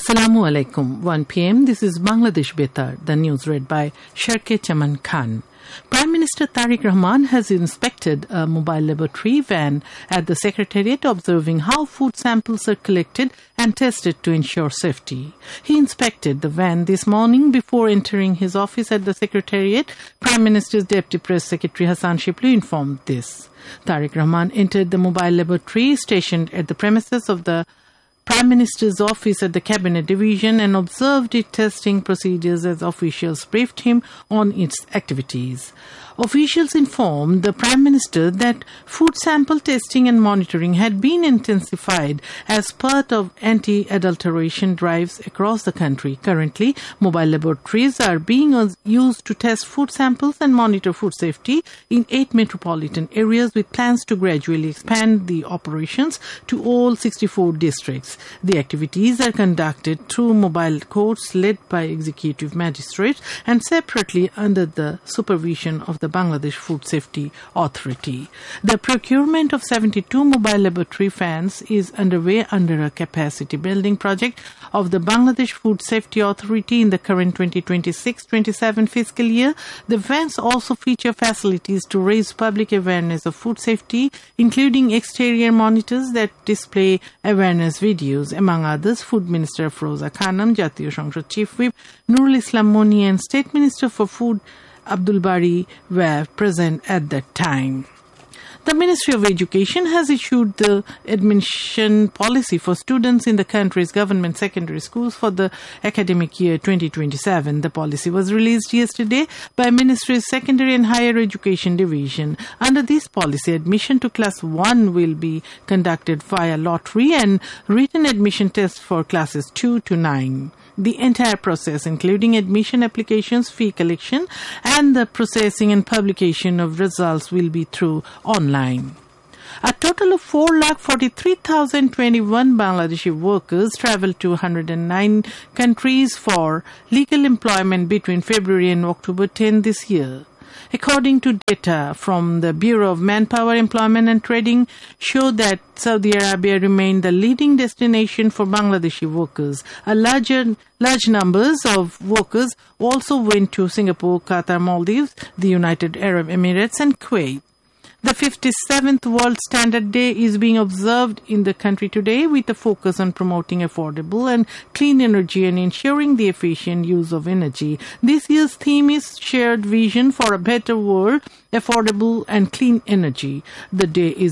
Assalamu alaikum. 1 p.m. This is Bangladesh Betar. The news read by Sharke Chaman Khan. Prime Minister Tariq Rahman has inspected a mobile laboratory van at the Secretariat, observing how food samples are collected and tested to ensure safety. He inspected the van this morning before entering his office at the Secretariat. Prime Minister's Deputy Press Secretary Hassan Shibli informed this. Tariq Rahman entered the mobile laboratory stationed at the premises of the Prime Minister's office at the Cabinet Division and observed its testing procedures as officials briefed him on its activities. Officials informed the Prime Minister that food sample testing and monitoring had been intensified as part of anti-adulteration drives across the country. Currently, mobile laboratories are being used to test food samples and monitor food safety in 8 metropolitan areas, with plans to gradually expand the operations to all 64 districts. The activities are conducted through mobile courts led by executive magistrates and separately under the supervision of the Bangladesh Food Safety Authority. The procurement of 72 mobile laboratory vans is underway under a capacity building project of the Bangladesh Food Safety Authority in the current 2026-27 fiscal year. The vans also feature facilities to raise public awareness of food safety, including exterior monitors that display awareness videos. Among others, Food Minister Afroza Khanam, Jatiyo Sangsad Chief Whip Nurul Islam Moni and State Minister for Food Abdul Bari were present at that time. The Ministry of Education has issued the admission policy for students in the country's government secondary schools for the academic year 2027. The policy was released yesterday by Ministry's Secondary and Higher Education Division. Under this policy, admission to Class 1 will be conducted via lottery and written admission tests for classes 2 to 9. The entire process, including admission applications, fee collection, and the processing and publication of results, will be through online. A total of 4,43,021 Bangladeshi workers traveled to 109 countries for legal employment between February and October 10 this year. According to data from the Bureau of Manpower, Employment and Trading, show that Saudi Arabia remained the leading destination for Bangladeshi workers. Large numbers of workers also went to Singapore, Qatar, Maldives, the United Arab Emirates and Kuwait. The 57th World Standard Day is being observed in the country today with a focus on promoting affordable and clean energy and ensuring the efficient use of energy. This year's theme is Shared Vision for a Better World, Affordable and Clean Energy. The day is